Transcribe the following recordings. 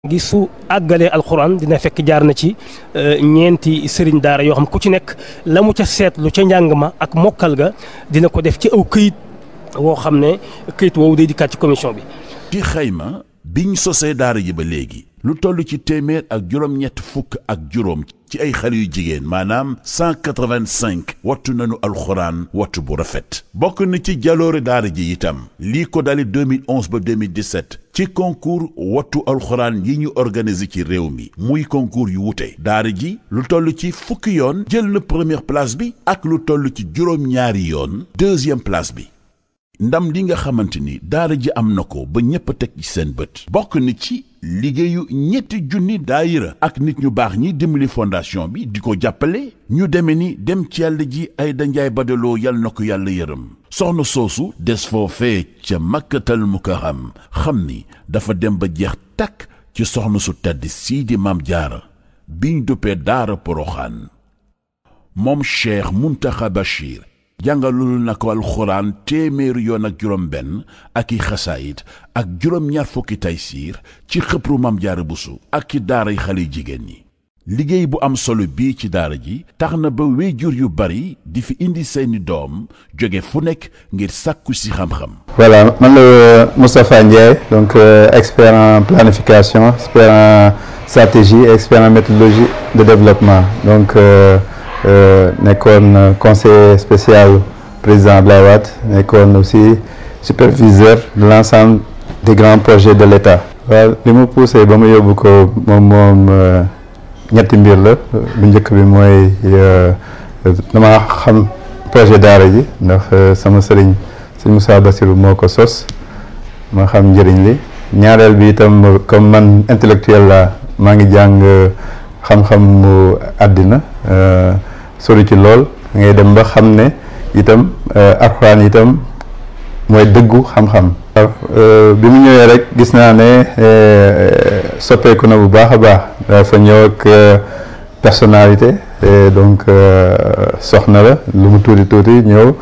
gi su àggalee alxuraan dina fekk jaar na ci ñeenti sëriñ daara yoo xam ku ci nekk la mu ca seetlu ca njàng ma ak mokkal ga dina ko def ci aw këyit woo xam ne këyit woowu day dikkaat ci commission bi. ci xayma biñ sosee daara ji ba léegi lu toll ci téeméer ak juróom-ñett fukk ak juróom ci ay xale yu jigéen maanaam 185 wattu nañu alxuraan wattu bu rafet bokk na ci jaloore daara ji itam lii ko dali 2011 ba 2017 ci concours wattu alxuraan yi ñu organisé ci réew mi muy concours yu wute daara ji lu toll ci fukki yoon jël na première place bi ak lu toll ci juróom-ñaari yoon deuxième place bi ndam li nga xamante ni daara ji am na ko ba ñépp a teg ci seen bët bokk na ci liggéeyu ñetti junni daayira ak nit ñu baax ñi dimbali fondation bi di ko jàppale ñu deme ni dem ci yàlla ji ay danjaay badaloo yal na ko yàlla yërëm soxna soosu des foofee ca makkatal mukarram xam ni dafa dem ba jeex takk ci soxna su tedd sii di maam jaara biñ duppee daara poroxaan moom cheikh muntaxa bachir jàngalul na ko alxuraan téeméeri yoon ak juróom benn ak i xasaayit ak juróom-ñaar fukki taysiir ci xëpru mam jaara busu ak ci daaray xale jigéen ñi liggéey bu am solo bii ci daara ji tax na ba wéyjur yu bari di fi indi seeni doom jóge fu nekk ngir sàkku si xam-xam. Voilà, man la Moustapha Ndiaye donc expert en planification expert en stratégie et expert en méthodologie de développement donc nekkoon conseiller spécial président Abdoulaye Wade nekkoon aussi superviseur de l'ensemble des grands projets de l'État. waaw li mu poussé ba mu yóbbu ko moom ñetti mbir la bu njëkk bi mooy dama xam projet daara ji ndax sama sëriñ Moussa Bassirou moo ko sos ma xam njëriñ li ñaareel bi itam comme man intellectuel la maa ngi jàng xam-xam mu àddina sori ci lool ngay dem ba xam ne itam alxuraan itam mooy dëggu xam-xam. bi mu ñëwee rek gis naa ne soppeeku na bu baax a baax dafa ñëw ak personnalité donc soxna la lu mu tuuti tuuti ñëw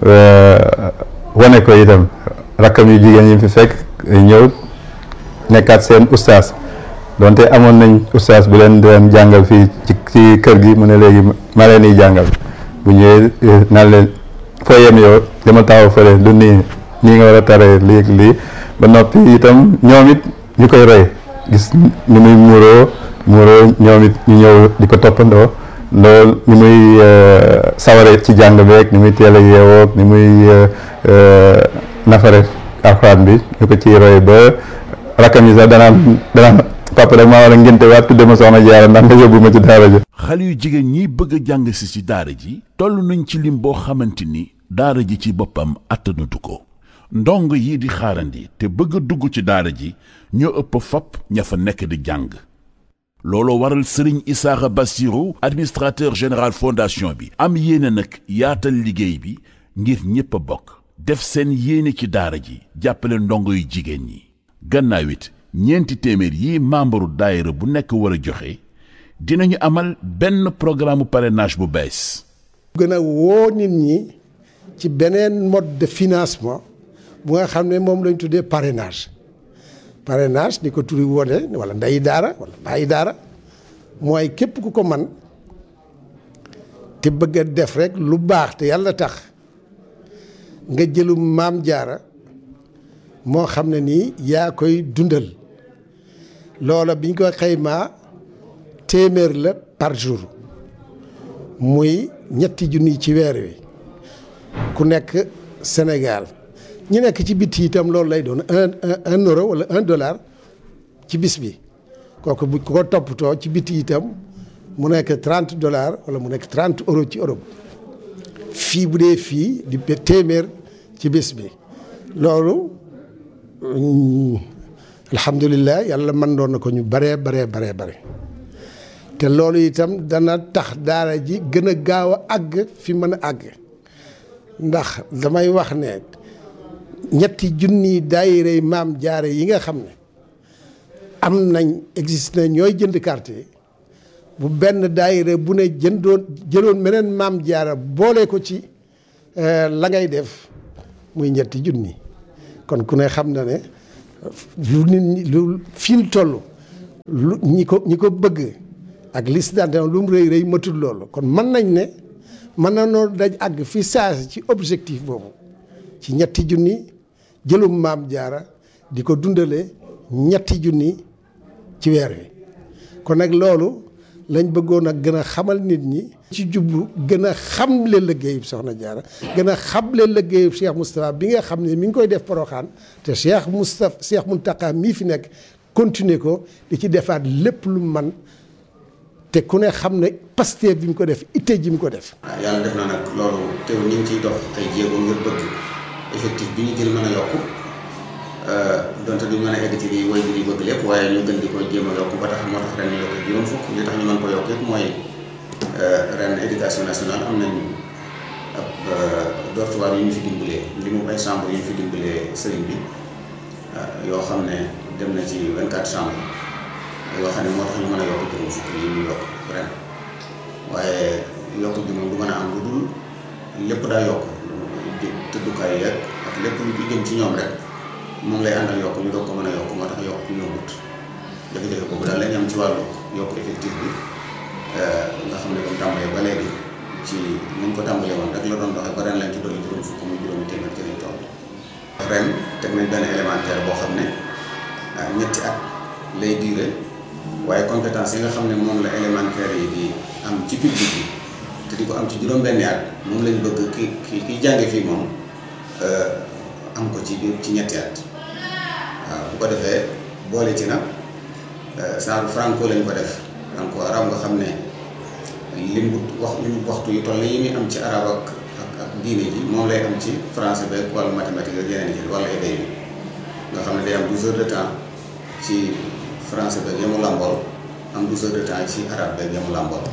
wane ko itam rakkam yu jigéen yi fi fekk ñëw nekkaat seen ustaas donte amoon nañ ustaas bu leen doon jàngal fii ci kër gi mu ne léegi ma leen di jàngal bu ñëwee naan leen foo yem yow dama taxaw fële du nii nga war a taree lii ba noppi itam ñoom it ñu koy roy gis ni muy muuroo ñoom it ñu ñëw di ko toppandoo loolu ni muy saware ci jàng beeg ni muy teel a yeewoog ni muy nafare alxuraan bi ñu ko ciy roy ba rakkam yi sax danaan papa rek maa war a ngénte waat tudde ma soxna jaara ndax nga yóbbu ma ci daara ji. xale yu jigéen ñi bëgg a jàng si ci daara ji toll nañ ci lim boo xamante ni daara ji ci boppam attanatu ko ndong yi di xaarandi te bëgg a dugg ci daara ji ñoo ëpp fopp ña fa nekk di jàng looloo waral sëriñ Isaaxa Bassirou administrateur général fondation bi am yéene nag yaatal liggéey bi ngir ñépp a bokk def seen yéene ci daara ji jàppale ndongo yu jigéen ñi gannaaw it ñeenti téeméer yi membre daayira bu nekk war a joxe dinañu amal benn programme parrainage bu bees. gën a woo nit ñi ci beneen mode de financement bu nga xam ne moom lañ tuddee parrainage ni ko turi wone wala ndeyi daara wala bàyyi daara mooy képp ku ko man te bëgg a def rek lu baax te yàlla tax nga jëlum maam jaara moo xam ne nii yaa koy dundal loola biñ ko xaymaa téeméer la par jour muy ñetti junni ci weer wi ku nekk Sénégal ñi nekk ci biti itam loolu lay doon un euro wala $1 ci bis bi kooku bu ko toppatoo ci biti itam mu nekk $30 wala mu nekk 30 euros ci Europe fii bu dee fii di téeméer ci bis bi loolu alhamdulilah yàlla mën doon na ko ñu bare te loolu itam dana tax daara ji gën a gaaw a àgg fi mën a àgg ndax damay wax ne ñetti junni daayira maam jaare yi nga xam ne am nañ existe na ñooy jënd carte yi bu benn daayira bu ne jëloon meneen maam jaara boole ko ci la ngay def muy ñetti junni kon ku ne xam na ne lu nit ñi lu fi mu toll lu ñi ko bëgg ak liste d'adhésion lu mu rëy matul loolu kon mën nañ ne mën na noo daj àgg fi saasi ci objectif boobu ci 3 junni jëlum Maam Jaara di ko dundale 3 junni ci weer wi kon nag loolu lañ bëggoon a gën a xamal nit ñi ci jublu gën a xamle liggéeyub Soxna Jaara gën a xamle liggéeyub Cheikh Moustapha bi nga xam ne mi ngi koy def Porokhane te Cheikh Mountakha mii fi nekk continuer ko di ci defaat lépp lu man te ku ne xam ne Pastef bi mu ko def itte ji mu ko def. waaw yàlla def na nag loolu teew ñu ngi ciy dox ay jéego ngir bëgg effectif bi ñu gën mën a yokku donte duñ mën a egg ci li way bi bëgg lépp waaye ñu gën di ko jéem a yokku ba tax moo tax ren ñu yokk juróom fukk li tax ñu mën ko yokk yëpp mooy ren éducation nationale am nañ ab dortoir yu ñu fi dimbalee li mu ay chambre yu ñu fi dimbalee sëriñ bi yoo xam ne dem na ci 24 chambres yoo xam ne moo tax ñu mën a yokk juróom fukk yi ñu yokk ren waaye yokk bi moom du mën a am lu dul lépp daa yokk tëddukaay yeeg ak lépp lu ci jëm ci ñoom rek moom lay àndal yokk ñu doog ko mën a yokk moo tax yokk ñu yombut jafe-jafe boobu daal lañ am ci wàllu yokk effectif bi nga xam ne comme tàmbalee ba léegi ci nañ ko tàmbalee woon rek la doon doxee ba ren lañ ci dolli juróom fukk muy juróomi téeméer ci lañ toll ren teg nañ benn élémentaire boo xam ne 2 at lay duré waaye compétence yi nga xam ne moom la élémentaire yi di am ci public bi te di ko am ci juróom-benni at moom lañ bëgg ki jànge fii moom am ko ci 2 at waaw bu ko defee boole ci nag saaru franco lañ ko def franco arab nga xam ne lim waxtu yu toll yi muy am ci arab ak diine ji moom lay am ci français beeg wàllu mathématique ak yeneen yi wala éday bi nga xam ne day am 12 heures de temps ci français beeg yamu làmbool am 12 heures de temps ci arabe beeg yamu làmbool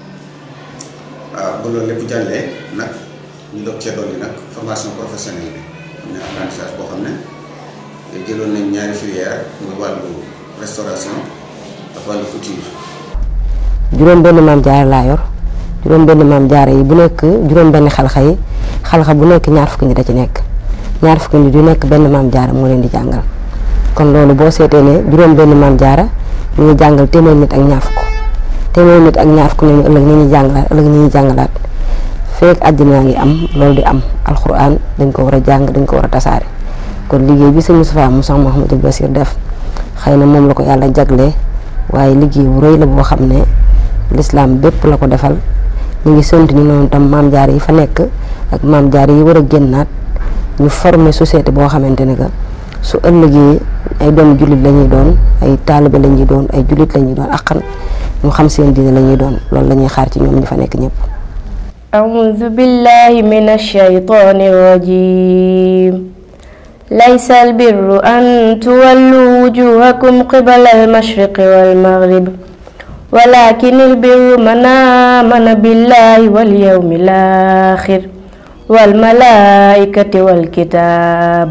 waaw ba loolu lépp jàllee nag ñu doog cee dolli nag formation professionnelle bi am na apprentissage boo xam ne jëloon nañ 2 filières muy wàllu restauration ak wàllu couture. juróom benn Maam Jaara laa yor juróom benn Maam Jaara yi bu nekk juróom benn xalxa yi xalxa bu nekk 20 nit da ci nekk 20 nit yu nekk benn Maam Jaara moo leen di jàngal kon loolu boo seetee ne juróom benn Maam Jaara ñu ngi jàngal téeméer nit ak 20 téeméer nit ak 20 nañu ëllëg ñu ñuy jàngalaat ëllëg ñu ñuy jàngalaat feek àddina ngi am loolu di am alxuraan dañ ko war a jàng dañ ko war a tasaare kon liggéey bi sëñ Moustapha Moussa Mouhamadou Bassir def xëy na moom la ko yàlla jaglee waaye liggéey bu rëy la boo xam ne l'islam bépp la ko defal ñu ngi sant ñu noonu tam Maam Jaara yi fa nekk ak Maam Jaara yi war a génnaat ñu former société boo xamante ne que su ëllëgee ay doomu jullit la ñuy doon ay taalibe la ñuy doon ay jullit la ñuy doon aqan ñu xam seen diine la ñuy doon loolu la ñuy xaar ci ñoom ñi fa nekk ñëpp. أعوذ بالله من الشيطان الرجيم ليس البر أن تولوا وجوهكم قبل المشرق والمغرب ولكن البر من آمن بالله واليوم الآخر والملائكة والكتاب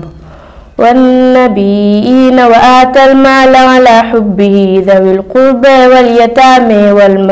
والنبيين وآتى المال على حبه ذوي القربى واليتامى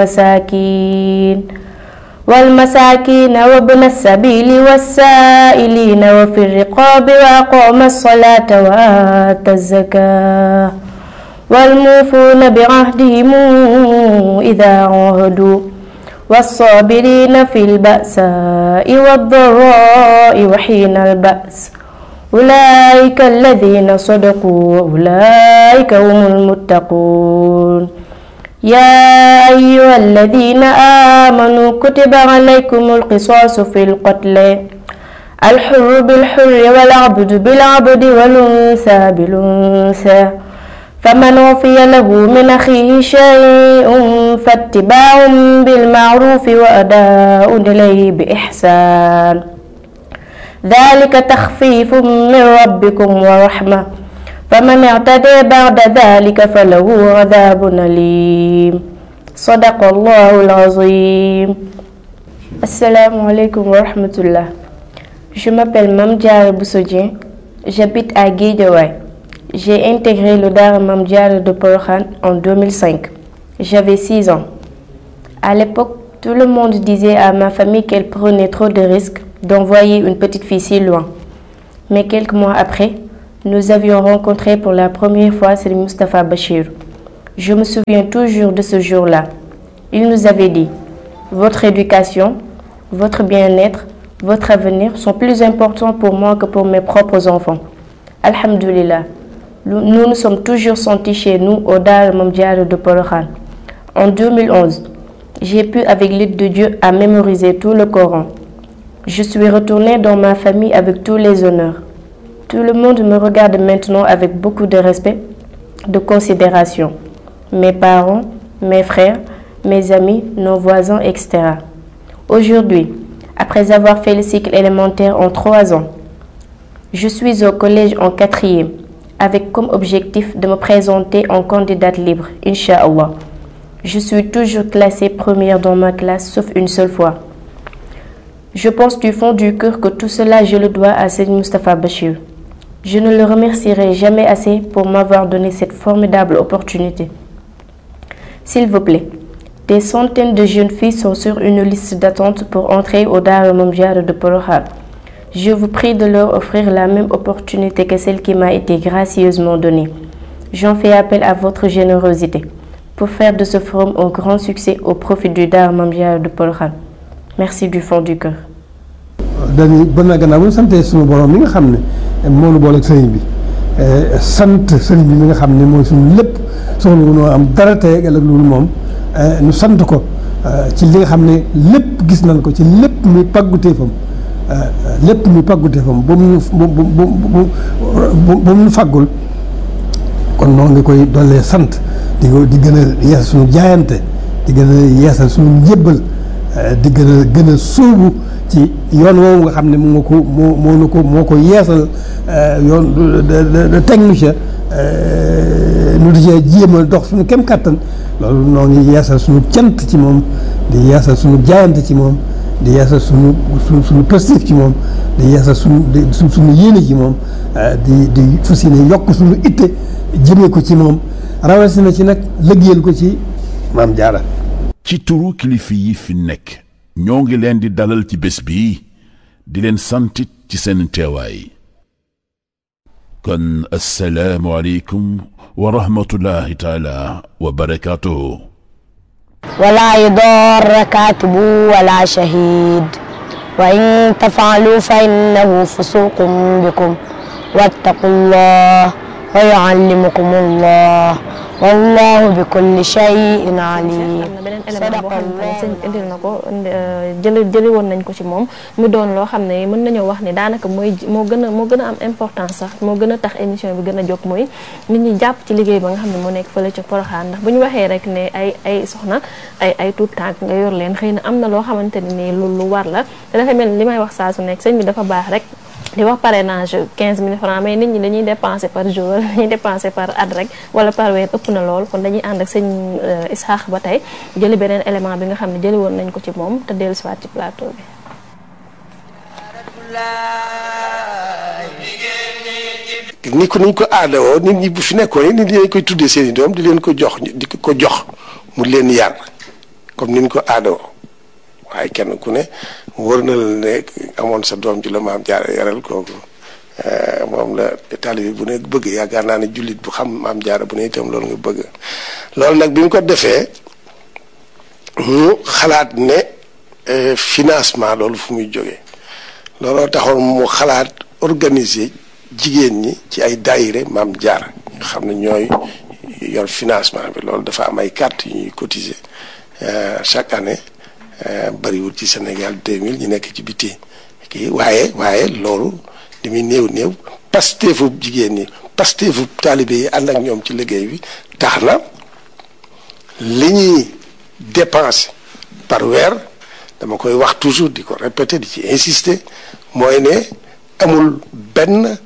والمساكين وابن السبيل والسائلين وفي الرقاب وأقام الصلاة وآتى الزكاة والموفون بعهدهم إذا عاهدوا والصابرين في البأساء والضراء وحين البأس أولئك الذين صدقوا وأولئك هم المتقون يا أيها الذين آمنوا كتب عليكم القصاص في القتل الحر بالحر والعبد بالعبد والأنثى بالأنثى فمن عفي له من أخيه شيء فاتباع بالمعروف وأداء إليه بإحسان ذلك تخفيف من ربكم ورحمة فمن اعتدى بعد ذلك فله عذاب أليم صدق الله العظيم. Assalamu alaikum wa rahmatullah. Je m'appelle Mame Diarra Bousso Dieng, j'habite à Guédiawaye. J'ai intégré le Daara Mame Diarra de Porokhane en 2005. J'avais 6 ans. À l'époque, tout le monde disait à ma famille qu'elle prenait trop de risques d'envoyer une petite fille si loin. Mais quelques mois après, nous avions rencontré pour la première fois Serigne Moustapha Bachir. Je me souviens toujours de ce jour-là. Il nous avait dit, votre éducation, votre bien-être, votre avenir sont plus importants pour moi que pour mes propres enfants. Alhamdulillah, nous nous sommes toujours sentis chez nous au Dar Mame Diarra de Porokhane. En 2011, j'ai pu avec l'aide de Dieu à mémoriser tout le Coran. Je suis retournée dans ma famille avec tous les honneurs. Tout le monde me regarde maintenant avec beaucoup de respect, de considération. Mes parents, mes frères, mes amis, nos voisins, etc. Aujourd'hui, après avoir fait le cycle élémentaire en 3 ans, je suis au collège en 4e, avec comme objectif de me présenter en candidate libre, Inch'Allah. Je suis toujours classée première dans ma classe, sauf une seule fois. Je pense du fond du cœur que tout cela, je le dois à Serigne Moustapha Bachir. Je ne le remercierai jamais assez pour m'avoir donné cette formidable opportunité. S'il vous plaît, des centaines de jeunes filles sont sur une liste d'attente pour entrer au Dar Mame Diarra de Porokhane. Je vous prie de leur offrir la même opportunité que celle qui m'a été gracieusement donnée. J'en fais appel à votre générosité pour faire de ce forum un grand succès au profit du Dar Mame Diarra de Porokhane. Merci du fond du cœur. dañuy ba na gannaaw bu ñu santee suñu borom mi nga xam ne moo nu boole ak sëriñ bi sant sëriñ bi mi nga xam ne mooy suñu lépp soxla wu noo am dara tey ak ëllëg loolu moom nu sant ko ci li nga xam ne lépp gis nañ ko ci lépp muy pàgguteefam ba mu faggul kon noonu nga koy dollee sant di gën a yeesal suñu jaayante di gën a yeesal suñu njébbal di gën a sóobu ci yoon woowu nga xam ne moo ko yeesal yoon teg nu ca nu di cee jéem a dox suñu kem kattan loolu noo ngi yeesal suñu cant ci moom di yeesal suñu jaayante ci moom di yeesal suñu positif ci moom di yeesal suñu yéene ci moom di fas yéene yokk suñu itte jëmee ko ci moom rawatina ci nag liggéeyal ko ci Mame Diarra. ci turu kilifa yi fi nekk ñoo ngi leen di dalal ci bés bi di leen santit ci seen teewaay kon assalaamu aleykum wa rahmatullahi taala wa barakaatuhu ولا يضار كاتب ولا شهيد وإن تفعلوا فإنه فسوق بكم واتقوا الله ويعلمكم الله والله بكل شيء عليم. élément boo xamante ne sëñ indil na ko jëli woon nañ ko ci moom mu doon loo xam ne mën nañoo wax ne daanaka moo gën a am importance sax moo gën a tax émission bi gën a jóg mooy nit ñi jàpp ci liggéey ba nga xam ne moo nekk fële ca Porokhane ndax bu ñu waxee rek ne ay soxna ay tuut tànk nga yor leen xëy na am na loo xamante ne nii lu war la te dafa mel li may wax saa su nekk sëñ bi dafa baax rek di wax parrainage 15 000 francs mais nit ñi dañuy dépenser par jour dañuy dépenser par at rek wala par weer ëpp na lool kon dañuy ànd ak sëñ Ishaq ba tey jëli beneen élément bi nga xam ne jëli woon nañ ko ci moom te dellu siwaat ci plateau bi. ni ko aadawoo nit ñi bu fi nekkoon nit ñi dañ koy tuddee seen i doom di leen ko jox mu leen yar comme ni ñu ko aadawoo waaye kenn ku ne wër na la ne amoon sa doom ji la Mame Diarra yaral kooku moom la taalibe bu ne bëgg yaakaar naa ne jullit bu xam Mame Diarra bu ne itam loolu nga bëgg loolu nag bi mu ko defee mu xalaat ne financement loolu fu muy jógee looloo taxoon mu xalaat organiser jigéen ñi ci ay daayire Mame Diarra nga xam ne ñooy yor financement bi loolu dafa am ay carte yu ñuy cotiser chaque année bariwul ci Sénégal 2000 ñu nekk ci biti kii waaye loolu li muy néew pasteefu jigéen ñi pasteefu taalibe yi ànd ak ñoom ci liggéey bi tax na li ñuy dépenser par weer dama koy wax toujours di ko répéter di ci insister mooy ne amul benn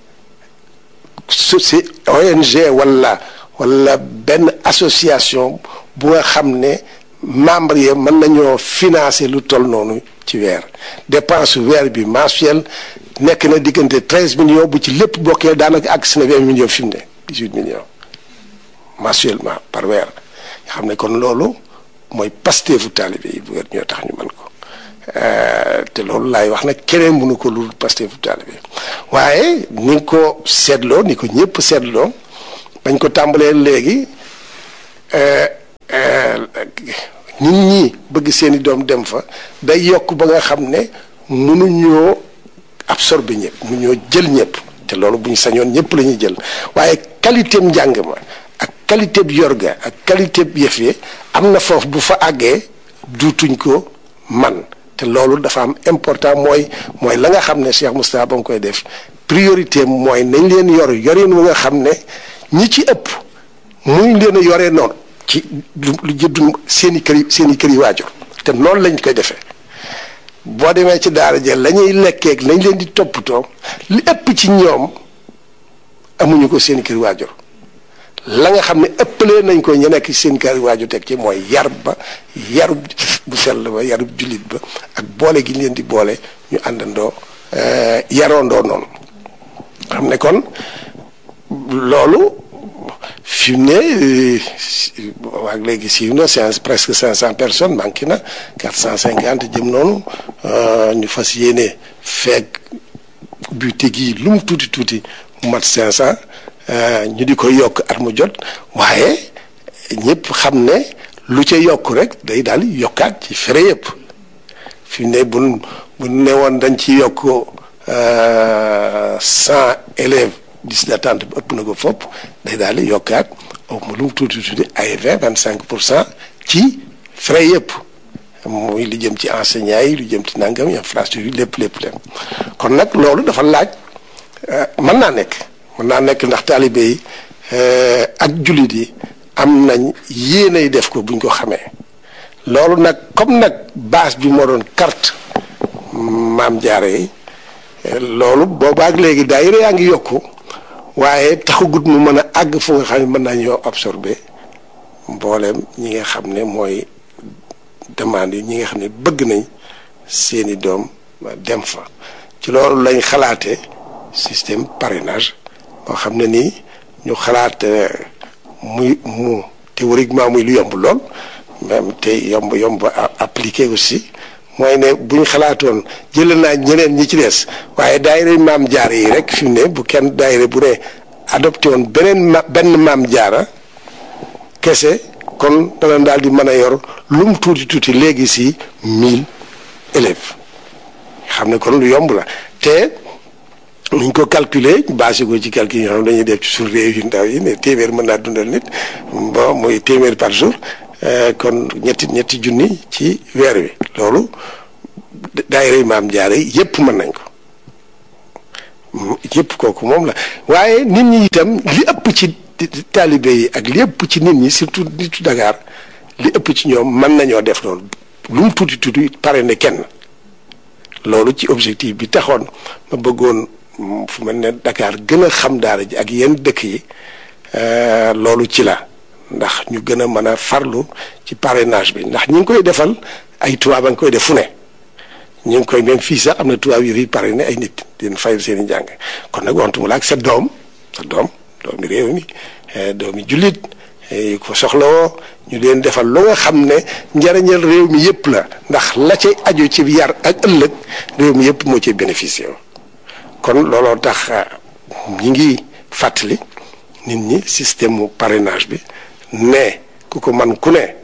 ONG wala benn association bu nga xam ne membre yi mën nañoo financer lu toll noonu ci weer dépense weer bi mensuel nekk na diggante 13 millions bu ci lépp bokkee daanaka àgg si na 20 millions fi mu ne 18 millions mensuellement par weer nga xam ne kon loolu mooy pasteefu taalibe yi bu weer ñoo tax ñu mën ko te loolu laay wax nag keneen mënu ko lu pasteefu taalibe waaye ni ko seetloo ni ko ñëpp seetloo bañ ko tàmbalee léegi nit ñi bëgg seeni doom dem fa day yokk ba nga xam ne mënuñoo absorber ñëpp mënuñoo jël ñëpp te loolu bu ñu sañoon ñëpp la ñuy jël waaye qualité njàng ma ak qualité bi yorga ak qualité bi yëf yi am na foofu bu fa àggee duutuñ ko man te loolu dafa am important mooy la nga xam ne Cheikh Moustapha ba mu koy def priorité mooy nañ leen yorin wu nga xam ne ñi ci ëpp muñ leen a yoree noonu ci lu jëddu seen i kër yi waajur te noonu lañ koy defee boo demee ci daara ja la ñuy lekkeeg lañ leen di toppatoo li ëpp ci ñoom amuñu ko seen i kër waajur la nga xam ne ëppalee nañ ko ñu nekk ci seen kër waajur teg ci mooy yarub bu sell ba yarub jullit ba ak boole gi leen di boole ñu àndandoo yaroondoo noonu xam ne kon loolu fi mu ne waag léegi siiw na presque 500 personnes manqué na 450 jëm noonu ñu fas yéene feeg bu tegi lu mu tuuti mu mat 500 ñu di ko yokk at mu jot waaye ñëpp xam ne lu ca yokk rek day daal yokkaat ci fere yëpp fi mu ne bu ne woon dañ ci yokk 100 élèves liste d'attente bi ëpp na ko fopp day daal di yokkaat lu mu tuuti ay 25% ci frais yëpp muy lu jëm ci enseignants yi lu jëm ci nangam infrastructure lépp kon nag loolu dafa laaj mën naa nekk ndax taalibe yi ak jullit yi am nañ yéenay def ko buñ ko xamee loolu nag comme nag base bi moo doon carte Maam Jaara yi loolu boobaak léegi daayira yaa ngi yokku waaye taxagut mu mën a àgg fu nga xam ne mën nañoo absorber mbooleem ñi nga xam ne mooy demande yi ñi nga xam ne bëgg nañ seeni doom dem fa ci loolu lañ xalaate système parrainage boo xam ne nii ñu xalaat mu théoriquement muy lu yomb lool même te yomb appliqué aussi mooy ne bu ñu xalaatoon jëlee naa ñeneen ñi ci des waaye daayira Maam Jaara yi rek fi mu ne bu kenn daayira bu ne adopté woon benn Maam Jaara kese kon dana daal di mën a yor lu mu tuuti léegi si 1000 élèves xam ne kon lu yomb la te nuñ ko calculer basé ko ci calcul yoo xam dañuy def ci suñu réew yu ndaw yi ne téeméer mën naa dundal nit bon muy téeméer par jour kon ñetti junni ci weer wi loolu daayira Maam Jaara yépp mën nañ ko yépp kooku moom la waaye nit ñi itam li ëpp ci taalibe yi ak li ëpp ci nit ñi surtout nitu Dakar li ëpp ci ñoom mën nañoo def loolu lu mu tuuti pare ne kenn loolu ci objectif bi taxoon ma bëggoon fu mel ne Dakar gën a xam daara ji ak yenn dëkk yi loolu ci la ndax ñu gën a mën a farlu ci parrainage bi ndax ñi ngi koy defal ay tubaab a ngi koy def fu ne ñu ngi koy même fii sax am na tubaab yu fi parrainé ay nit di fayal seen i njàng kon nag waxtu mu la ak sa doomi réew mi doomi jullit yu ko soxlawoo ñu leen defal lu nga xam ne njariñal réew mi yëpp la ndax la cay aju ci yar ak ëllëg réew mi yëpp moo ciy bénéficié kon looloo tax ñi ngi fàttali nit ñi système mu parrainage bi ne ku ko man ku ne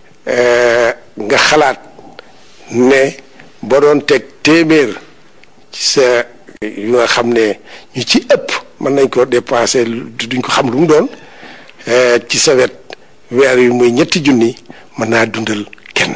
nga xalaat ne boo doon teg téeméer ci sa yu nga xam ne ñu ci ëpp mën nañ ko dépensé duñ ko xam lu mu doon ci sa wet weer yu muy 2 junni mën naa dundal kenn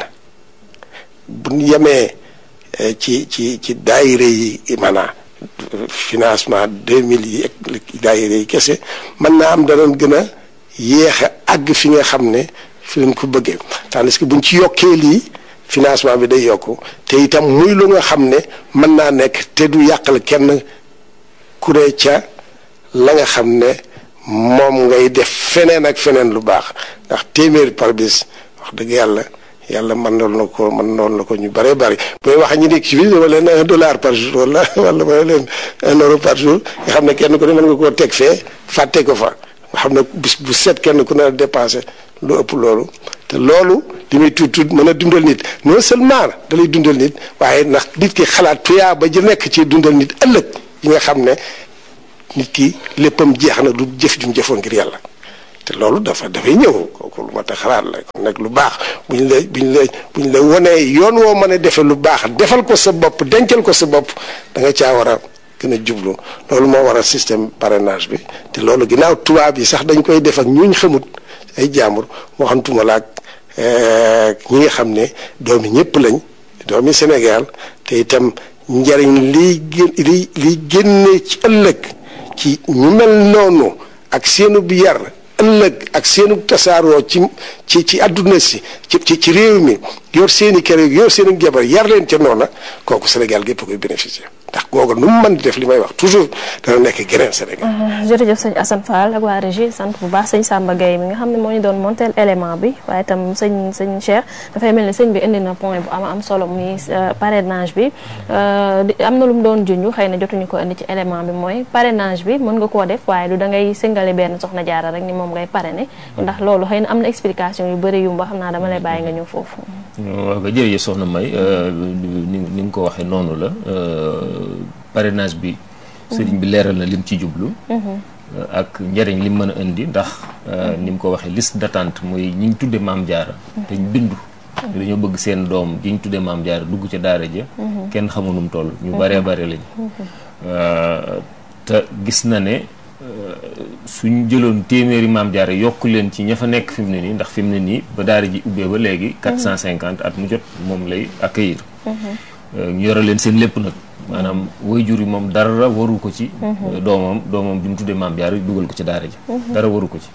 bu ñu yemee ci daayira yi maanaam financement 2000 yi ak daayira yi kese mën naa am danoon gën a yéex a àgg fi nga xam ne fi leen ko bëggee tandis que buñ ci yokkee lii financement bi day yokku te itam muy lu nga xam ne mën naa nekk te du yàqal kenn kuré ca la nga xam ne moom ngay def feneen ak feneen lu baax ndax téeméeri par bis wax dëgg yàlla mën noonu na ko ñu bëree bëri booy wax ñu nekk ci biir dama leen $1 par jour wala ma leen €1 par jour nga xam ne kenn ku ne mën nga koo teg fee fàtte ko fa nga xam ne bis bu set kenn ku ne dépensé lu ëpp loolu te loolu li muy tuut mën a dundal nit non seulement da lay dundal nit waaye ndax nit ki xalaat tuyaa ba ji nekk ci dundal nit ëllëg yi nga xam ne nit ki léppam jeex na du jëf jum jëfoon ngir yàlla te loolu dafay ñëw kooku lu mat a xalaat la kon nag lu baax buñ la wonee yoon woo mën a defee lu baax defal ko sa bopp dencal ko sa bopp da nga caa war a gën a jublu loolu moo waral système parrainage bi te loolu ginnaaw tubaab yi sax dañ koy def ak ñuñ xamut ay jaambur moo xam tuma la ak ñi nga xam ne doomi ñëpp lañ doomi Sénégal te itam njariñ liy génne ci ëllëg ci ñu mel noonu ak seenu bi yar ëllëg ak seenu tasaaroo ci àdduna si ci réew mi yor seeni kër yor seeni jabar yar leen ca noona kooku Sénégal gépp koy bénéficier ndax googu nu mu mën di def li may wax toujours dana nekk geneen Sénégal. jërëjëf sëñ Assane Fall ak waa régie sant bu baax sëñ Samba Gueye mi nga xam ne moo ñu doon montel élément bi waaye itam sëñ Cheikh dafay mel ni sëñ bi indi na point bu am solo muy parrainage bi am na lu mu doon junj xëy na jotuñu ko indi ci élément bi mooy parrainage bi mën nga koo def waaye du da ngay singale benn soxna jaara rek ni moom ngay parrainer ndax loolu xëy na am na explication yu bëri yu mu ba xam naa dama lay bàyyi nga ñëw foofu. waaw ba jërëjëf soxna May ni nga ko waxee noonu la parrainage bi sëriñ bi leeral na lim ci jublu ak njëriñ lim mën a indi ndax ni mu ko waxee liste d'attente mooy ñi ñu tudde maam jaara te ñu bindu dañoo bëgg seen doom ji ñu tudde maam jaara dugg ca daara ja kenn xamu nu mu toll ñu baree bare lañ te gis na ne suñ jëloon téeméeri maam jaara yokk leen ci ña fa nekk fi mu ne nii ndax fi mu ne nii ba daara ji ubbee ba léegi 450 at mu jot moom lay accueillir ñu yore leen seen lépp nag maanaam waajur yi moom dara waru ko ci doomam bi mu tuddee maam jaara dugal ko ci daara ji dara waru ko ci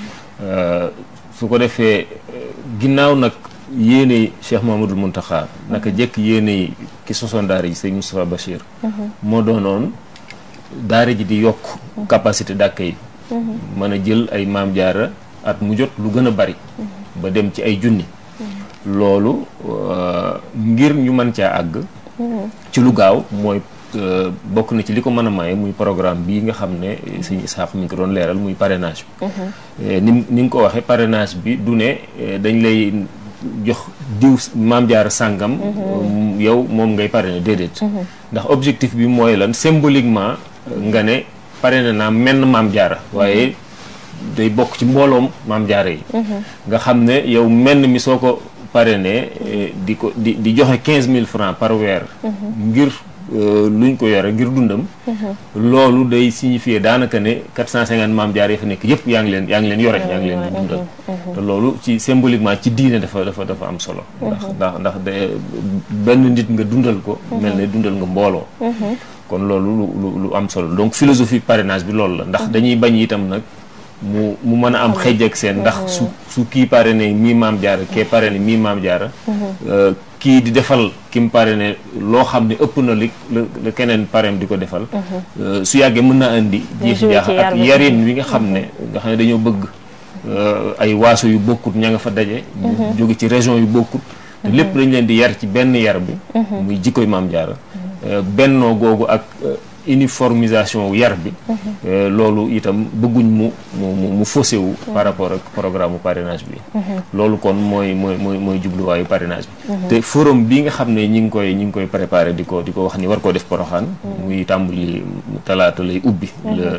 su ko defee ginnaaw nag yéene Cheikh Mamadou Mountakha naka jekk yéene ki sosoon daara ji sëñ Moustapha Bachir moo doonoon daara ji di yokk capacité d'accueil mën a jël ay maam jaara at mu jot lu gën a bari ba dem ci ay junni loolu ngir ñu mën caa àgg ci lu gaaw mooy bokk na ci li ko mën a maye muy programme bii nga xam ne sëñ Isaax mi ngi ko doon leeral muy parrainage bi ni nga ko waxee parrainage bi du ne dañ lay jox diw maam jaara sàngam yow moom ngay parrainer déedéet ndax objectif bi mooy lan symboliquement nga ne parrainé naa menn maam jaara waaye day bokk ci mbooloom maam jaara yi nga xam ne yow menn mi soo ko parrainé di joxe 15 000 francs par weer ngir luñ ko yore ngir dundam loolu day signifier daanaka ne 450 maam jaar yi fa nekk yëpp yaa ngi leen yore yaa ngi leen di dundal te loolu ci symboliquement ci diine dafa am solo ndax benn nit nga dundal ko mel ne dundal nga mbooloo kon loolu lu am solo donc philosophie parrainage bi loolu la ndax dañuy bañ itam nag mu mën a am xëj ak seen ndax su kii parrainé mii maam jaara kee parrainé mii maam jaara kii di defal ki mu parrainé loo xam ne ëpp na li la keneen parrain di ko defal su yàggee mën naa indi jiixi jaax ak yarin wi nga xam ne dañoo bëgg ay waaso yu bokkut ña nga fa daje jóge ci région yu bokkut te lépp dañ leen di yar ci benn yar bi muy jikkoy maam jaara bennoo googu ak uniformisation yar bi loolu itam bëgguñ mu faussé wu par rapport ak programme parrainage bi loolu kon mooy jubluwaayu parrainage bi te forum bi nga xam ne ñi ngi koy préparé di ko wax ni war koo def Porokhane muy tàmbali talaata lay ubbi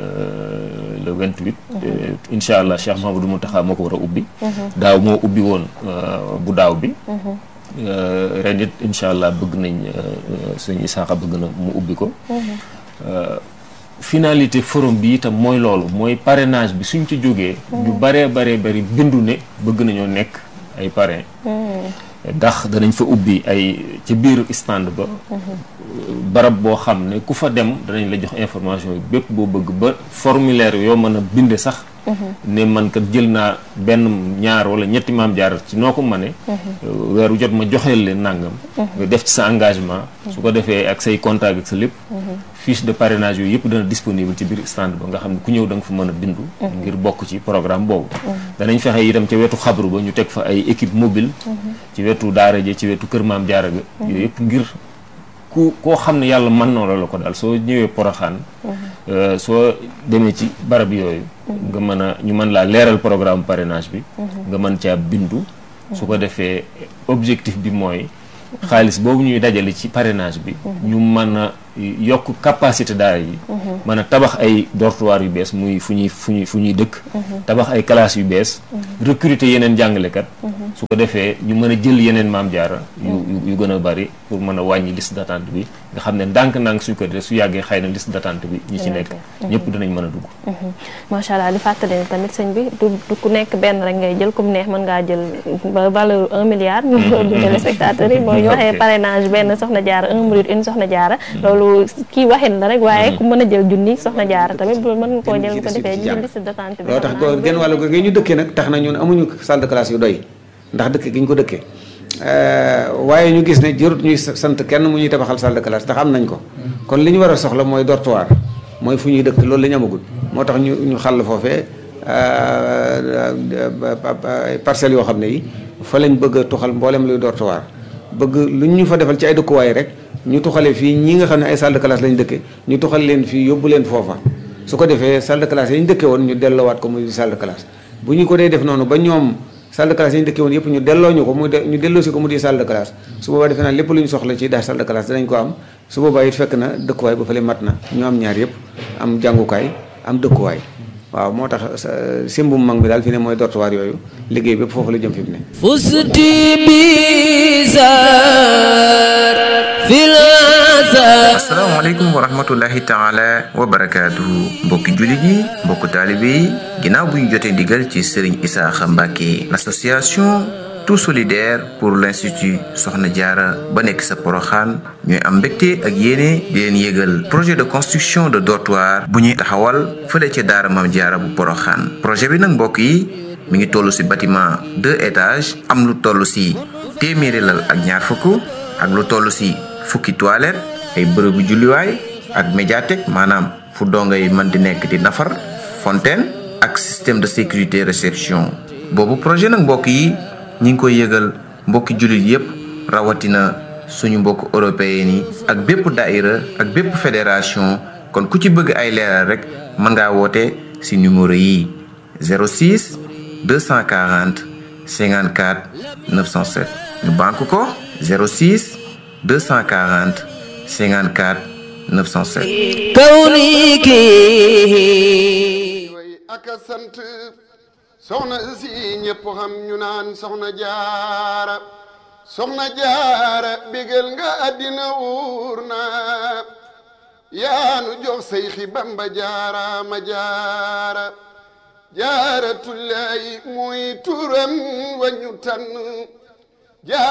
le 28 incha allah Cheikh Mahamadou Mountakha moo ko war a ubbi daaw moo ubbi woon bu daaw bi ren it incha allah bëgg nañ sëñ Isaaxa bëgg na mu ubbi ko finalité forum bi itam mooy loolu mooy parrainage bi suñ ci jógee ñu baree bari bindu ne bëgg nañoo nekk ay parrain ndax danañ fa ubbi ay ci biir stand ba barab boo xam ne ku fa dem danañ la jox information yi bépp boo bëgg ba formulaire yoo mën a binde sax ne man kat jël naa benn ñaar wala ñetti maam jaar ci noo ko mëne weeru jot ma joxeel leen nàngam nga def ci sa engagement su ko defee ak say contact ak sa lépp fiche de parrainage yooyu yëpp dana disponible ci biir stand ba nga xam ne ku ñëw da nga fa mën a bindu ngir bokk ci programme boobu danañ fexe itam ca wetu xabru ba ñu teg fa ay équipe mobile ci wetu daara ja ci wetu kër maam jaara ga yooyu yëpp ngir koo xam ne yàlla mën na la ko daal soo ñëwee Porokhane soo demee ci barab yooyu nga ñu mën laa leeral programme parrainage bi nga mën caa bindu su ko defee objectif bi mooy xaalis boobu ñuy dajale ci parrainage bi ñu mën a yokk capacité daara yi mën a tabax ay dortoir yu bees muy fu ñuy dëkk tabax ay classes yu bees recruter yeneen jàngalekat su ko defee ñu mën a jël yeneen maam jaara yu gën a bari pour mën a wàññi liste d'attente bi nga xam ne ndànk-ndànk suñ ko defee su yàggee xëy na liste d'attente bi ñi ci nekk ñëpp dinañ mën a dugg macha allah di fàttali ne tamit sëñ bi du ku nekk benn rek ngay jël comme neex mën ngaa jël valeur 1 milliard ñu ko du téléspectateurs yi mooy ñu waxee parrainage benn soxna jaara 1 minute une soxna jaara loolu kii waxin la rek waaye ku mën a jël junni soxna jaara tamit mën nga koo jël bu ko defee ñu liste d'attente bi loolu tax genn wàllu gi ñu dëkkee nag tax na ñun amuñu salle de classe yu doy ndax dëkk gi ñu ko dëkkee waaye ñu gis ne jërut ñuy sant kenn mu ñuy tabaxal salle de classe ndax am nañ ko kon li ñu war a soxla mooy dortoir mooy fu ñuy dëkk loolu la ñu amagul moo tax ñu xàll foofee parcelles yoo xam ne yi fa lañ bëgg a tuxal mboolem luy dortoir bëgg lu ñu fa defal ci ay dëkkuwaay rek ñu tuxale fii ñi nga xam ne ay salle de classe lañ dëkke ñu tuxal leen fii yóbbu leen foofa su ko defee salle de classe yi ñu dëkke woon ñu delloowaat ko muy salle de classe bu ñu ko dee def noonu ba ñoom salle de classe yi ñu dëkke woon yëpp ñu delloo ñu ko ñu delloo si ko mu di salle de classe su boobaa defe naa lépp lu ñu soxla ci daal salle de classe dinañ ko am su boobaa it fekk na dëkkuwaay ba fële mat na ñu am ñaar yëpp am jàngukaay am dëkkuwaay waaw moo tax simbum mag bi daal fi ne mooy dortoir yooyu liggéey bépp foofu la jëm fi mu ne fusti bizar fil asalaamaaleykum wa rahmatullahi taala wa barakaatuhu mbokki jullit yi mbokku taalibe yi ginnaaw bu ñu jotee ndigal ci Serigne Isaaxa Mbàkke l'association tout solidaire pour l'institut Soxna Jaara ba nekk sa Poroxaan ñooy am mbégte ak yéene di leen yégal projet de construction de dortoir bu ñuy taxawal fële ca daara Maam Jaara bu Poroxaan projet bi nag mbokk yi mi ngi toll ci bâtiment 2 étages am lu toll ci téeméeri lal ak ñaar fukk ak lu toll ci fukki toilette ay bërëbu julliwaay ak médiathèque maanaam fu dongay mën di nekk di nafar fontaine ak système de sécurité réception boobu projet nag mbokk yi ñi ngi koy yëgal mbokki jullit yépp rawatina suñu mbokk européen yi ak bépp daïra ak bépp fédération kon ku ci bëgg ay leeral rek mën ngaa woote ci numéro yi 06 240 54 907 ñu banque ko 06 240 54 907 kawniki aka sant soxna si ñépp xam ñu naan soxna jaara bégal nga àddina wuur na yaanu jox Seyxi Bamba jaara ma jaara tullaay muy turam wa ñu tànn